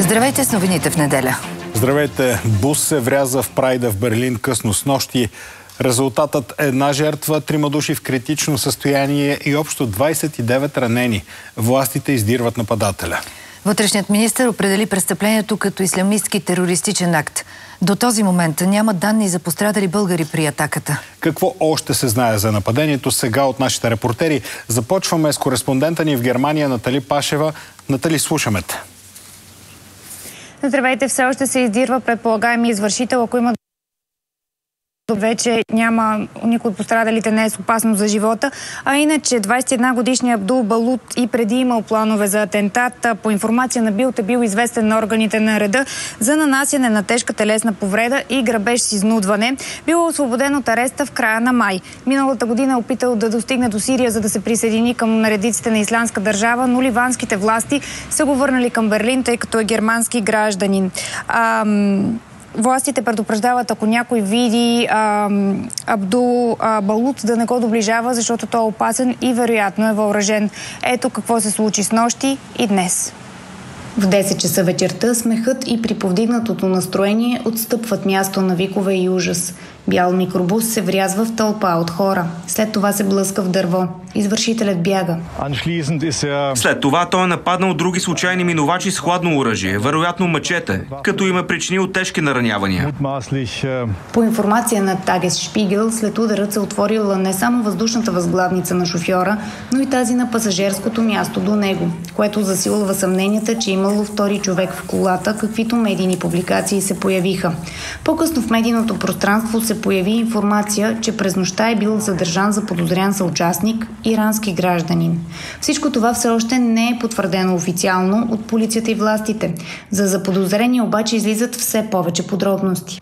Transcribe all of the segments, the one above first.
Здравейте с новините в неделя. Здравейте! Бус се вряза в Прайда в Берлин късно снощи. Резултатът е една жертва, 3 души в критично състояние и общо 29 ранени. Властите издирват нападателя. Вътрешният министър определи престъплението като ислямистки терористичен акт. До този момент няма данни за пострадали българи при атаката. Какво още се знае за нападението сега от нашите репортери? Започваме с кореспондента ни в Германия Натали Пашева. Натали, слушаме те. Здравейте, все още се издирва предполагаеми извършител. Ако има вече няма, никой от пострадалите не е с опасност за живота. А иначе 21-годишният Абдул Балут и преди имал планове за атентат. По информация на Билд е бил известен на органите на реда за нанасяне на тежка телесна повреда и грабеж с изнудване. Бил освободен от ареста в края на май. Миналата година е опитал да достигне до Сирия, за да се присъедини към наредиците на Ислямска държава, но ливанските власти са го върнали към Берлин, тъй като е германски гражданин. Властите предупреждават, ако някой види Абдул Балут, да не го доближава, защото той е опасен и вероятно е въоръжен. Ето какво се случи с нощи и днес. В 10 часа вечерта смехът и при повдигнатото настроение отстъпват място на викове и ужас. Бял микробус се врязва в тълпа от хора. След това се блъска в дърво. Извършителят бяга. След това той е нападнал други случайни минувачи с хладно оръжие, вероятно мачете, като им е причинил тежки наранявания. По информация на Тагес Шпигел, след ударът се отворила не само въздушната възглавница на шофьора, но и тази на пасажерското място до него, което засилва съмненията, че имало втори човек в колата, каквито медийни публикации се появиха. По-късно в медийното пространство се появи информация, че през нощта е бил задържан за подозрян съучастник, ирански гражданин. Всичко това все още не е потвърдено официално от полицията и властите. За заподозрени обаче излизат все повече подробности.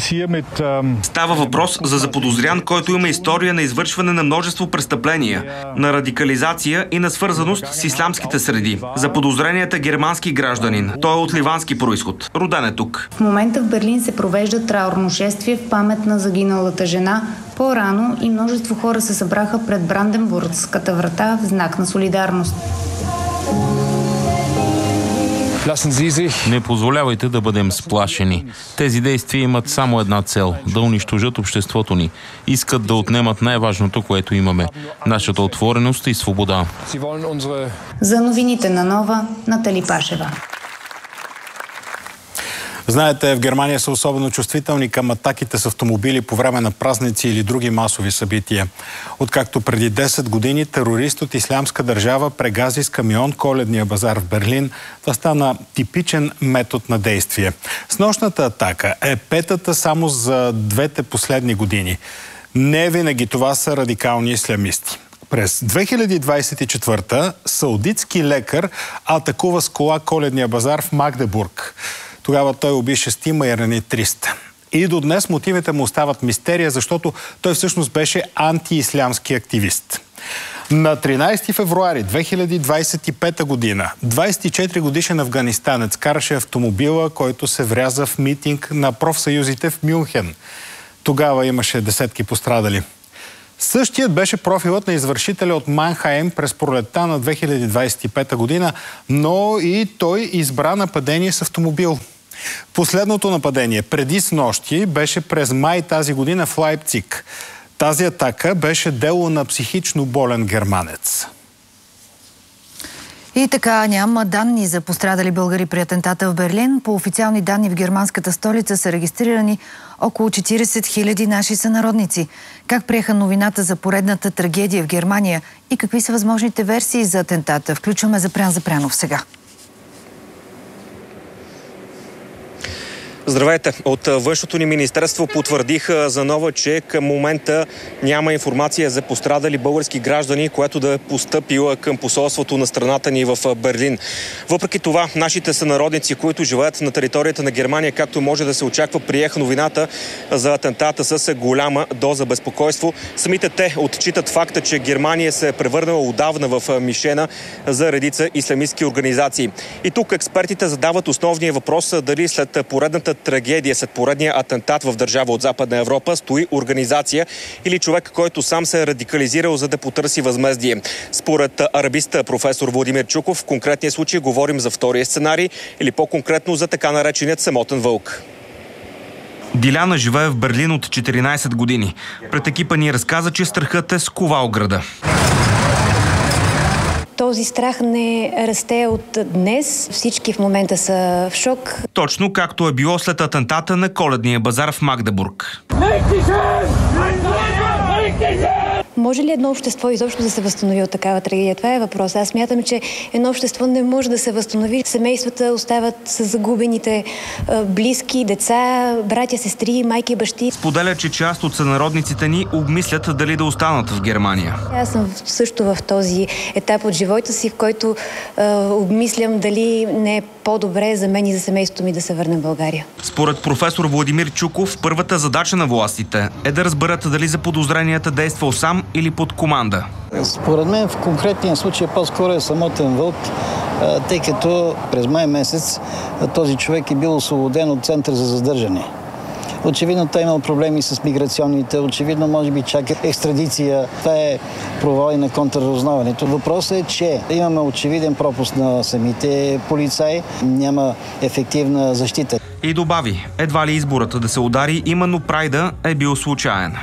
Става въпрос за заподозрян, който има история на извършване на множество престъпления, на радикализация и на свързаност с ислямските среди. Заподозреният е германски гражданин. Той е от ливански произход. Роден е тук. В момента в Берлин се провежда траурно шествие в памет на загиналата жена. По-рано и множество хора се събраха пред Бранденбургската врата в знак на солидарност. Не позволявайте да бъдем сплашени. Тези действия имат само една цел – да унищожат обществото ни. Искат да отнемат най-важното, което имаме – нашата отвореност и свобода. За новините на Нова, Натали Пашева. Знаете, в Германия са особено чувствителни към атаките с автомобили по време на празници или други масови събития. Откакто преди 10 години терорист от Ислямска държава прегази с камион Коледния базар в Берлин, това стана типичен метод на действие. Снощната атака е петата само за двете последни години. Не винаги това са радикални ислямисти. През 2024 саудитски лекар атакува с кола Коледния базар в Магдебург. Тогава той уби 6 и рани 300. И до днес мотивите му остават мистерия, защото той всъщност беше антиислямски активист. На 13 февруари 2025 година 24-годишен афганистанец караше автомобила, който се вряза в митинг на профсъюзите в Мюнхен. Тогава имаше десетки пострадали. Същият беше профилът на извършителя от Манхайм през пролетта на 2025 година, но и той избра нападение с автомобил. Последното нападение преди снощи беше през май тази година в Лайпциг. Тази атака беше дело на психично болен германец. И така, няма данни за пострадали българи при атентата в Берлин. По официални данни в германската столица са регистрирани около 40 000 наши сънародници. Как приеха новината за поредната трагедия в Германия и какви са възможните версии за атентата? Включваме Запрян Запрянов сега. Здравейте! От Външното ни министерство потвърдиха за нова, че към момента няма информация за пострадали български граждани, което да е постъпила към посолството на страната ни в Берлин. Въпреки това, нашите сънародници, които живеят на територията на Германия, както може да се очаква, приеха новината за атентата с голяма доза безпокойство. Самите те отчитат факта, че Германия се е превърнала отдавна в мишена за редица ислямистки организации. И тук експертите задават основния въпрос дали след поредната трагедия след поредния атентат в държава от Западна Европа стои организация или човек, който сам се е радикализирал, за да потърси възмездие. Според арабиста професор Владимир Чуков, в конкретния случай говорим за втория сценарий или по-конкретно за така нареченият самотен вълк. Диляна живее в Берлин от 14 години. Пред екипа ни разказа, че страхът е сковал града. Този страх не расте от днес. Всички в момента са в шок. Точно както е било след атентата на Коледния базар в Магдебург. Може ли едно общество изобщо да се възстанови от такава трагедия? Това е въпрос. Аз смятам, че едно общество не може да се възстанови. Семействата остават с загубените близки, деца, братя, сестри, майки, бащи. Споделя, че част от сънародниците ни обмислят дали да останат в Германия. Аз съм също в този етап от живота си, в който обмислям дали не е по-добре за мен и за семейството ми да се върна в България. Според професор Владимир Чуков, първата задача на властите е да разберат дали заподозренията действал сам или под команда. Според мен в конкретния случай по-скоро е самотен вълк, тъй като през май месец този човек е бил освободен от център за задържане. Очевидно той е имал проблеми с миграционните, очевидно може би чака екстрадиция. Това е провал и на контрразузнаването. Въпросът е, че имаме очевиден пропуск на самите полицаи, няма ефективна защита. И добави, едва ли изборът да се удари именно Прайда е бил случайен.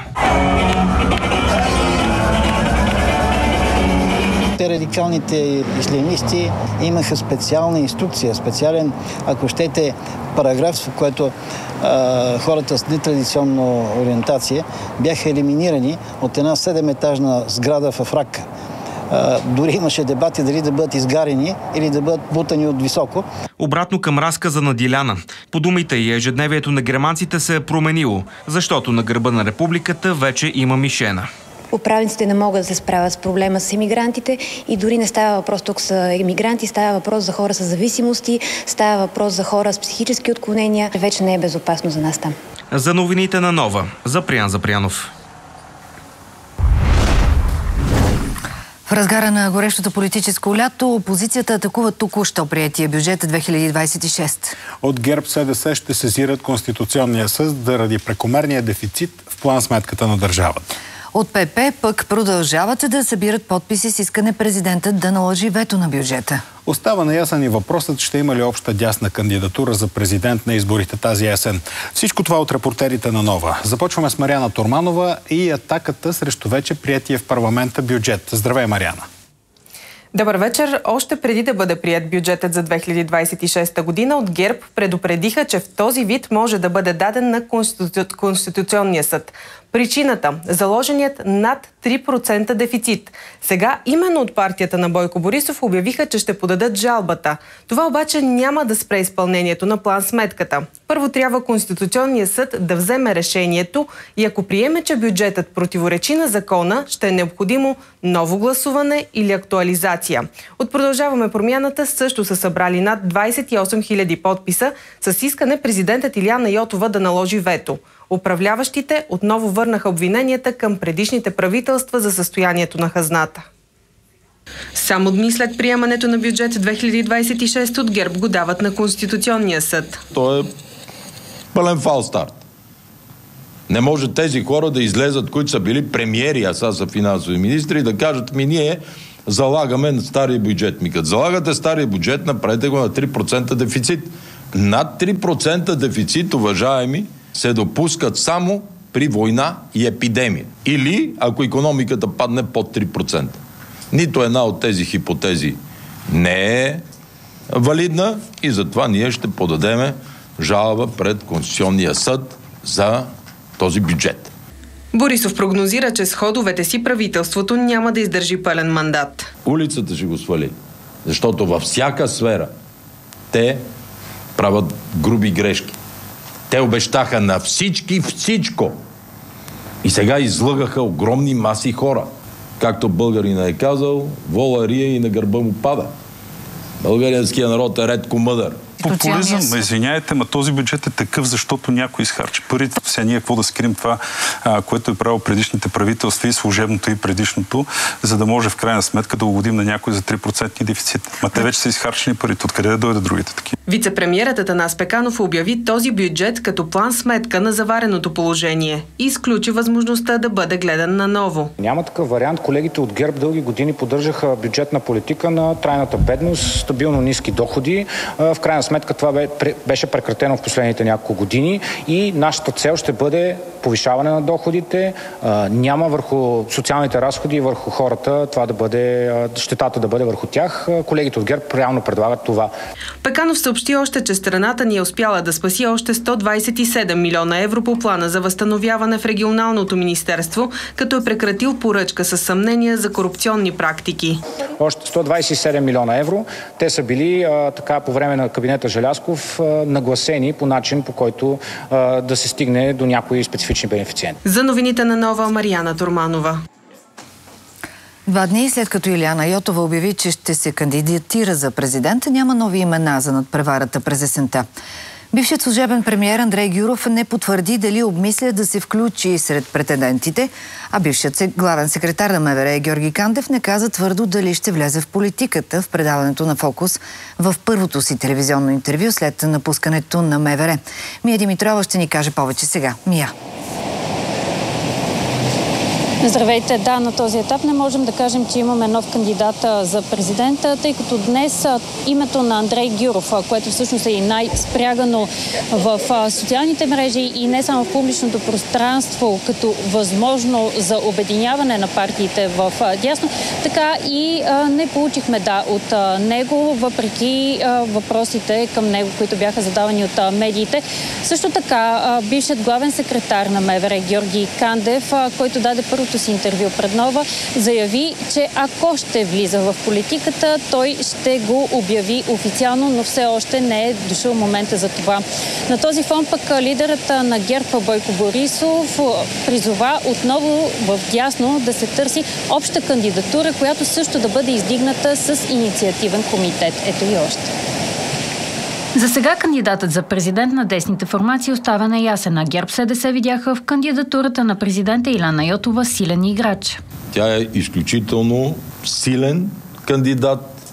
Радикалните ислямисти имаха специална инструкция, специален, ако щете, параграф, в който хората с нетрадиционна ориентация бяха елиминирани от една 7-етажна сграда в Рака. Дори имаше дебати дали да бъдат изгарени или да бъдат бутани от високо. Обратно към разказа на Диляна. По думите й, ежедневието на германците се е променило, защото на гърба на републиката вече има мишена. Управниците не могат да се справят с проблема с емигрантите и дори не става въпрос тук са емигранти, става въпрос за хора с зависимости, става въпрос за хора с психически отклонения. Вече не е безопасно за нас там. За новините на Нова, Запрян Запрянов. В разгара на горещото политическо лято, опозицията атакува току-що приетия бюджет 2026. От ГЕРБ СДС ще сезират Конституционния съд заради прекомерния дефицит в план-сметката на държавата. От ПП пък продължават да събират подписи с искане президентът да наложи вето на бюджета. Остава неясен и въпросът, ще има ли обща дясна кандидатура за президент на изборите тази есен. Всичко това от репортерите на Нова. Започваме с Мариана Торманова и атаката срещу вече приетия в парламента бюджет. Здравей, Мариана! Добър вечер! Още преди да бъде прият бюджетът за 2026 година, от ГЕРБ предупредиха, че в този вид може да бъде даден на Конституционния съд. Причината – заложеният над 3% дефицит. Сега именно от партията на Бойко Борисов обявиха, че ще подадат жалбата. Това обаче няма да спре изпълнението на план-сметката. Първо трябва Конституционният съд да вземе решението и ако приеме, че бюджетът противоречи на закона, ще е необходимо ново гласуване или актуализация. От Продължаваме промяната също са събрали над 28 000 подписа с искане президентът Илияна Йотова да наложи вето. Управляващите отново върнаха обвиненията към предишните правителства за състоянието на хазната. Само дни след приемането на бюджет 2026 от ГЕРБ го дават на Конституционния съд. То е пълен фалстарт. Не може тези хора да излезат, които са били премиери, а са финансови министри, и да кажат, ние залагаме на стария бюджет. Като залагате стария бюджет, направете го на 3% дефицит. Над 3% дефицит, уважаеми, се допускат само при война и епидемия. Или ако икономиката падне под 3%. Нито една от тези хипотези не е валидна и затова ние ще подадем жалба пред Конституционния съд за този бюджет. Борисов прогнозира, че с ходовете си правителството няма да издържи пълен мандат. Улицата ще го свали, защото във всяка сфера те правят груби грешки. Те обещаха на всички всичко. И сега излъгаха огромни маси хора. Както българина е казал, вола рие и на гърба му пада. Българският народ е редко мъдър. популизъм. Извиняйте, ма този бюджет е такъв, защото някой изхарчи парите. Сега ние какво да скрием това, което е правило предишните правителства и служебното и предишното, за да може в крайна сметка да угодим на някой за 3% дефицит. Ма те вече са изхарчени парите. Откъде да дойдат другите такива? Вицепремиерът Атанас Пеканов обяви този бюджет като план сметка на завареното положение и изключи възможността да бъде гледан наново. Няма такъв вариант. Колегите от ГЕРБ дълги години поддържаха бюджетна политика на трайната бедност, стабилно ниски доходи. В крайна сметка това беше прекратено в последните няколко години и нашата цел ще бъде повишаване на доходите, няма върху социалните разходи и върху хората това да бъде, щетата да бъде върху тях. Колегите от ГЕРБ реално предлагат това. Пеканов съобщи още, че страната ни е успяла да спаси още 127 милиона евро по плана за възстановяване в регионалното министерство, като е прекратил поръчка с съмнения за корупционни практики. Още 127 милиона евро. Те са били така по време на кабинета Желязков нагласени по начин, по който да се стигне до някои специфични бенефициенти. За новините на Нова, Мариана Турманова. 2 дни след като Илияна Йотова обяви, че ще се кандидатира за президента, няма нови имена за надпреварата през есента. Бившият служебен премиер Андрей Гюров не потвърди дали обмисля да се включи сред претендентите, а бившият главен секретар на МВР Георги Кандев не каза твърдо дали ще влезе в политиката в предаването на Фокус в първото си телевизионно интервю след напускането на МВР. Мия Димитрова ще ни каже повече сега. Мия. Здравейте! Да, на този етап не можем да кажем, че имаме нов кандидат за президента, тъй като днес името на Андрей Гюров, което всъщност е и най-спрягано в социалните мрежи и не само в публичното пространство, като възможно за обединяване на партиите в дясно, така и не получихме от него, въпреки въпросите към него, които бяха задавани от медиите. Също така, бившият главен секретар на МВР Георги Кандев, който даде първото си интервю пред Нова, заяви, че ако ще влиза в политиката, той ще го обяви официално, но все още не е дошъл момента за това. На този фон пък лидерът на ГЕРБ Бойко Борисов призова отново в дясно да се търси обща кандидатура, която също да бъде издигната с инициативен комитет. Ето и още. За сега кандидатът за президент на десните формации остава неясен, а ГЕРБ-СДС видяха в кандидатурата на президента Илияна Йотова силен играч. Тя е изключително силен кандидат,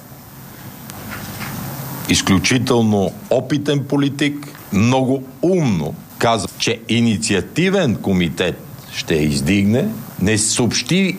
изключително опитен политик, много умно каза, че инициативен комитет ще я издигне, не съобщи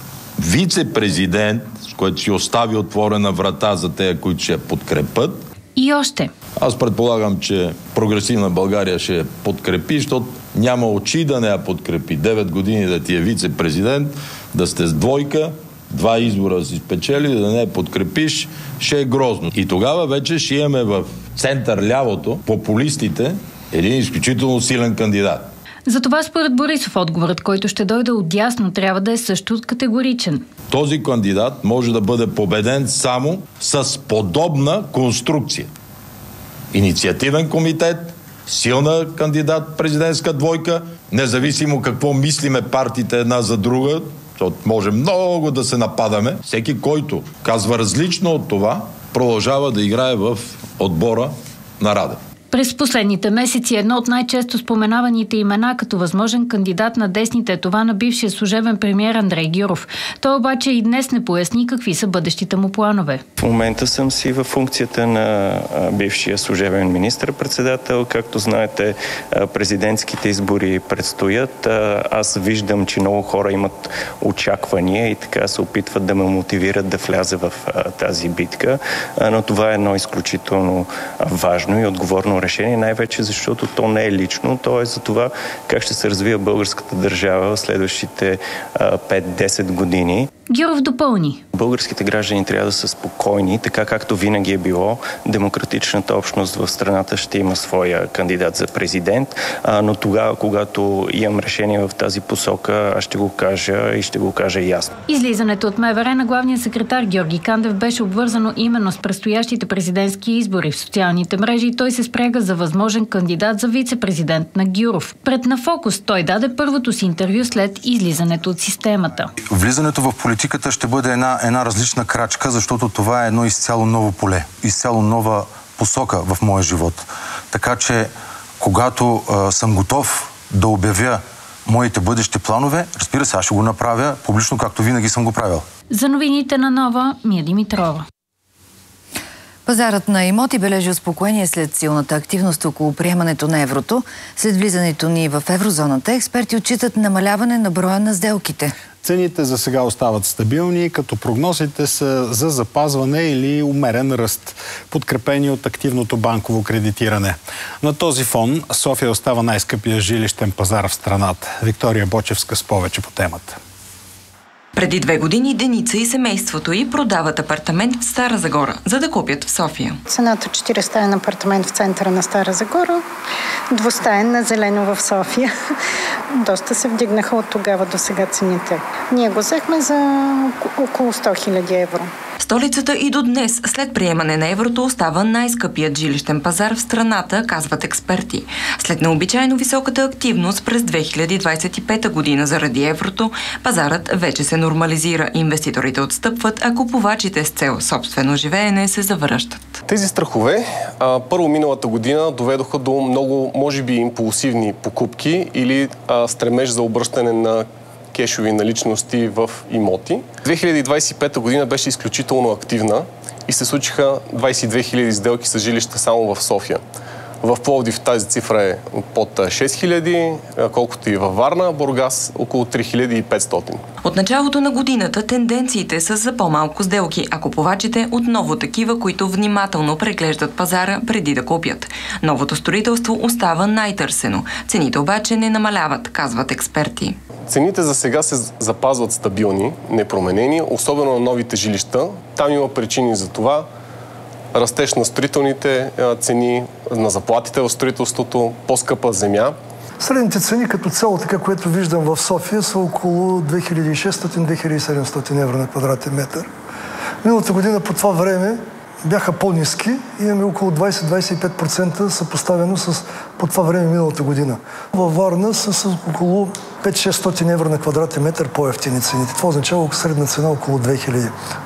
вице-президент, с който си остави отворена врата за тея, които ще я подкрепят. И още. Аз предполагам, че Прогресивна България ще я подкрепи, защото няма очи да не я подкрепи. 9 години да ти е вице-президент, да сте с двойка, 2 избора да си спечели, да не я подкрепиш, ще е грозно. И тогава вече ще имаме в център лявото, популистите, един изключително силен кандидат. Затова според Борисов отговорът, който ще дойде отдясно, трябва да е също категоричен. Този кандидат може да бъде победен само с подобна конструкция. Инициативен комитет, силна кандидат президентска двойка, независимо какво мислиме партиите една за друга, защото може много да се нападаме. Всеки, който казва различно от това, продължава да играе в отбора на Радев. През последните месеци едно от най-често споменаваните имена като възможен кандидат на десните е това на бившия служебен премиер Андрей Гюров. Той обаче и днес не поясни какви са бъдещите му планове. В момента съм си във функцията на бившия служебен министър-председател. Както знаете, президентските избори предстоят. Аз виждам, че много хора имат очаквания и така се опитват да ме мотивират да вляза в тази битка. Но това е едно изключително важно и отговорно решение, най-вече защото то не е лично, то е за това как ще се развива българската държава в следващите 5-10 години. Гюров допълни. Българските граждани трябва да са спокойни, така както винаги е било. Демократичната общност в страната ще има своя кандидат за президент, но тогава, когато имам решение в тази посока, аз ще го кажа и ще го кажа ясно. Излизането от МВР на главния секретар Георги Кандев беше обвързано именно с предстоящите президентски избори в социалните мрежи и той се спряга за възможен кандидат за вице-президент на Гюров. Пред на Фокус той даде първото си интервю след излизането от системата. Влизането в политиката ще бъде една различна крачка, защото това е едно изцяло ново поле, изцяло нова посока в моя живот. Така че, когато съм готов да обявя моите бъдещи планове, разбира се, аз ще го направя публично, както винаги съм го правил. За новините на Нова, Мия Димитрова. Пазарът на имоти бележи успокоение след силната активност около приемането на еврото. След влизането ни в еврозоната, експерти отчитат намаляване на броя на сделките. Цените за сега остават стабилни, като прогнозите са за запазване или умерен ръст, подкрепени от активното банково кредитиране. На този фон София остава най-скъпия жилищен пазар в страната. Виктория Бочевска с повече по темата. Преди 2 години Деница и семейството й продават апартамент в Стара Загора, за да купят в София. Цената 4-стаен апартамент в центъра на Стара Загора, 2-стаен на Зелено в София. Доста се вдигнаха от тогава до сега цените. Ние го взехме за около 100 000 евро. Столицата и до днес, след приемане на еврото, остава най-скъпият жилищен пазар в страната, казват експерти. След необичайно високата активност през 2025 година заради еврото, пазарът вече се нормализира. Инвеститорите отстъпват, а купувачите с цел собствено живеене се завръщат. Тези страхове първо миналата година доведоха до много, може би, импулсивни покупки или стремеж за обръщане на кешови наличности в имоти. 2025 година беше изключително активна и се случиха 22 000 сделки с жилища само в София. В Пловдив тази цифра е под 6 000, колкото и във Варна, Бургас около 3500. От началото на годината тенденциите са за по-малко сделки, а купувачите отново такива, които внимателно преглеждат пазара преди да купят. Новото строителство остава най-търсено. Цените обаче не намаляват, казват експерти. Цените за сега се запазват стабилни, непроменени, особено на новите жилища. Там има причини за това. Растеж на строителните цени, на заплатите в строителството, по-скъпа земя. Средните цени като цяло, така което виждам в София, са около 2600-2700 евро на квадратен метър. Миналата година по това време бяха по-ниски. Имаме около 20-25% съпоставено с по това време миналата година. Във Варна са с около 5-600 евро на квадратен метър по-евтини цените. Това означава средна цена около 2000.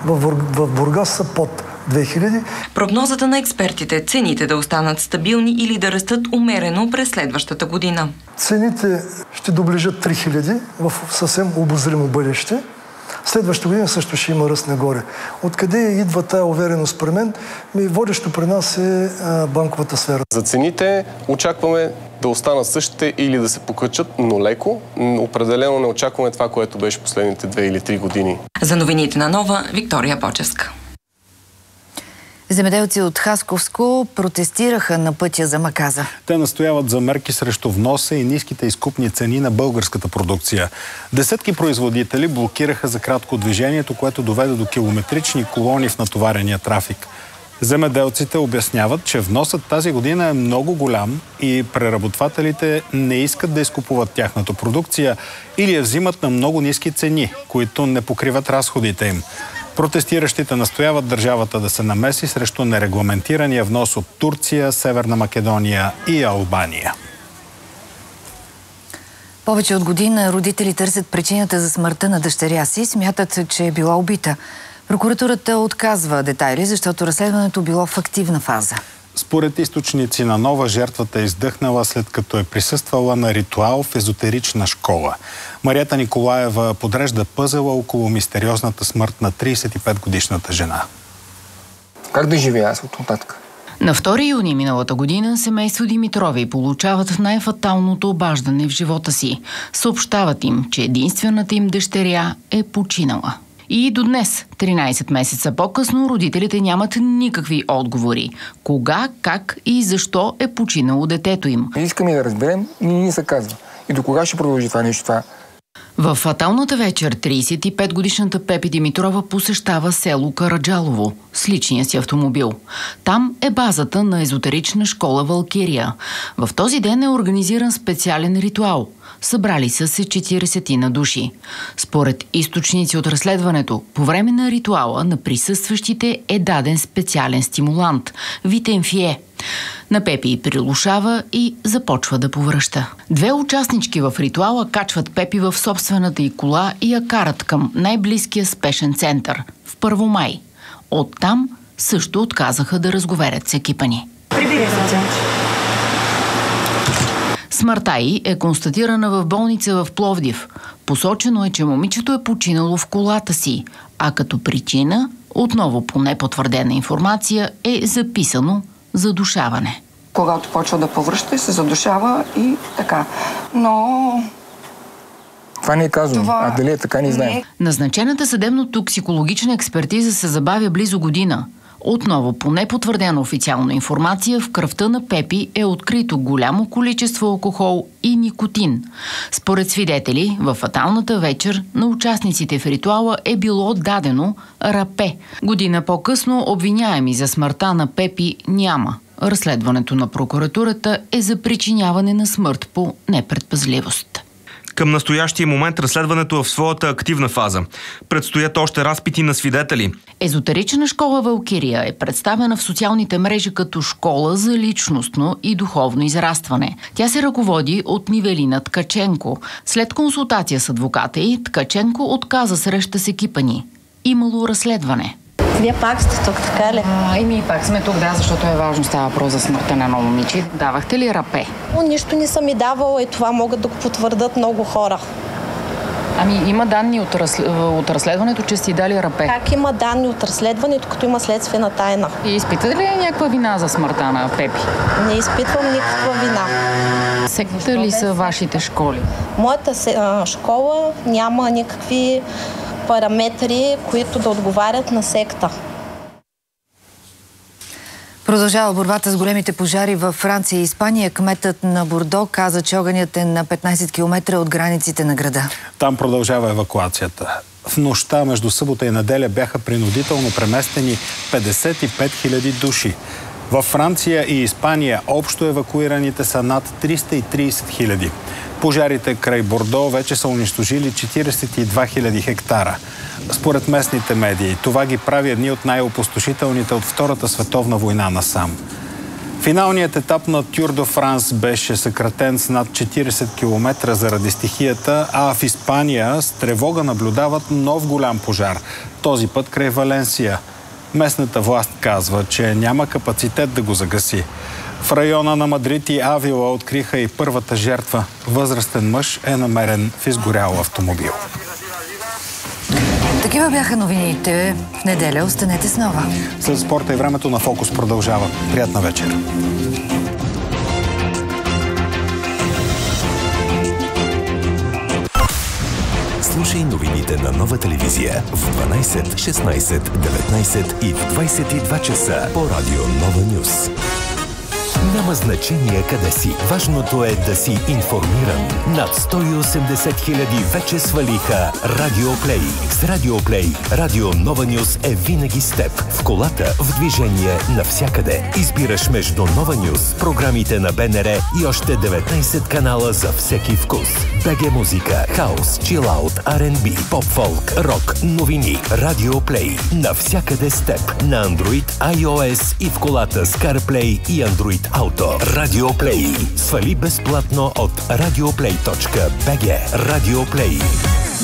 В Бургас са под 2000. Прогнозата на експертите – цените да останат стабилни или да растат умерено през следващата година. Цените ще доближат 3000 в съвсем обозримо бъдеще. Следващата година също ще има ръст нагоре. Откъде идва тая увереност при мен? Водещо при нас е банковата сфера. За цените очакваме да останат същите или да се покачат, но леко. Определено не очакваме това, което беше последните 2 или 3 години. За новините на Нова, Виктория Бочевска. Земеделци от Хасковско протестираха на пътя за Маказа. Те настояват за мерки срещу вноса и ниските изкупни цени на българската продукция. Десетки производители блокираха за кратко движението, което доведе до километрични колони в натоварения трафик. Земеделците обясняват, че вносът тази година е много голям и преработвателите не искат да изкупуват тяхната продукция или я взимат на много ниски цени, които не покриват разходите им. Протестиращите настояват държавата да се намеси срещу нерегламентирания внос от Турция, Северна Македония и Албания. Повече от година родители търсят причината за смъртта на дъщеря си. Смятат, че е била убита. Прокуратурата отказва детайли, защото разследването било в активна фаза. Според източници на Нова, жертвата е издъхнала след като е присъствала на ритуал в езотерична школа. Марията Николаева подрежда пъзела около мистериозната смърт на 35-годишната жена. Как да живея аз от нататък? На 2 юни миналата година семейство Димитрови получават най-фаталното обаждане в живота си. Съобщават им, че единствената им дъщеря е починала. И до днес, 13 месеца по-късно, родителите нямат никакви отговори. Кога, как и защо е починало детето им. Искаме да разберем и ни се казва. И до кога ще продължи това нещо? В фаталната вечер 35-годишната Пепи Димитрова посещава село Караджалово с личния си автомобил. Там е базата на езотерична школа Валкирия. В този ден е организиран специален ритуал. Събрали са се 40 на души. Според източници от разследването, по време на ритуала на присъстващите е даден специален стимулант – витамфие. На Пепи прилушава и започва да повръща. 2 участнички в ритуала качват Пепи в собствената й кола и я карат към най-близкия спешен център – в Първомай. Оттам също отказаха да разговарят с екипа ни. Смъртта й е констатирана в болница в Пловдив. Посочено е, че момичето е починало в колата си, а като причина, отново по непотвърдена информация, е записано задушаване. Когато почва да повръща и се задушава и така. Но... Това не е казано. А дали е така, не знаем. Назначената съдебно-токсикологична експертиза се забавя близо година. Отново, по непотвърдена официална информация, в кръвта на Пепи е открито голямо количество алкохол и никотин. Според свидетели, във фаталната вечер на участниците в ритуала е било дадено рапе. Година по-късно обвиняеми за смъртта на Пепи няма. Разследването на прокуратурата е за причиняване на смърт по непредпазливост. Към настоящия момент разследването е в своята активна фаза. Предстоят още разпити на свидетели. Езотерична школа Валкирия е представена в социалните мрежи като школа за личностно и духовно израстване. Тя се ръководи от Нивелина Ткаченко. След консултация с адвоката й, Ткаченко отказа среща с екипа ни. Имало разследване. Вие пак сте тук, така ли? И ние пак сме тук, да, защото е важно, става въпрос за смъртта на едно момиче. Давахте ли рапе? Нищо не съм ми давала и това могат да го потвърдят много хора. Ами има данни от разследването, че сте дали рапе. Как има данни от разследването, като има следствена тайна? И изпитате ли някаква вина за смъртта на Пепи? Не изпитвам никаква вина. Секта ли са вашите школи? Моята школа няма никакви параметри, които да отговарят на секта. Продължава борбата с големите пожари във Франция и Испания. Кметът на Бордо каза, че огънят е на 15 км от границите на града. Там продължава евакуацията. В нощта между събота и неделя бяха принудително преместени 55 000 души. Във Франция и Испания общо евакуираните са над 330 000. Пожарите край Бордо вече са унищожили 42 000 хектара. Според местните медии, това ги прави едни от най-опустошителните от Втората световна война насам. Финалният етап на Тюр де Франс беше съкратен с над 40 км заради стихията, а в Испания с тревога наблюдават нов голям пожар, този път край Валенсия. Местната власт казва, че няма капацитет да го загаси. В района на Мадрид и Авила откриха и първата жертва. Възрастен мъж е намерен в изгорял автомобил. Такива бяха новините. В неделя останете с нова. След спорта и времето на Фокус продължава. Приятна вечер. Слушай новините на Нова телевизия в 12, 16, 19 и в 22 часа по радио Нова Нюс. Няма значение къде си. Важното е да си информиран. Над 180 000 вече свалиха Радиоплей. С Радиоплей Радио Нова Нюс е винаги с теб. В колата, в движение, навсякъде. Избираш между Нова Нюс, програмите на БНР и още 19 канала за всеки вкус. БГ музика, хаус, чилаут, R&B, поп-фолк, рок, новини. Радиоплей. Навсякъде с теб. На Android, iOS и в колата с CarPlay и Android Auto. Радиоплей. Свали безплатно от radioplay.bg. Радиоплей.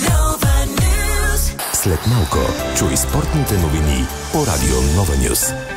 След малко чуй спортните новини по Радио Нова Нюс.